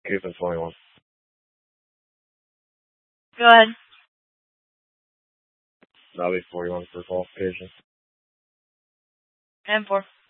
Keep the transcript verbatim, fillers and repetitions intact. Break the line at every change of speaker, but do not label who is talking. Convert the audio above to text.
Keeping twenty-one.
Go ahead.
That'll be forty-one for qualification.
And four.